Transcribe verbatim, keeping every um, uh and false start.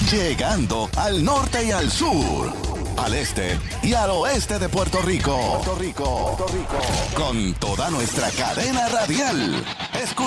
llegando al norte y al sur, al este y al oeste de Puerto Rico. Puerto Rico, Puerto Rico. Con toda nuestra cadena radial. Escucha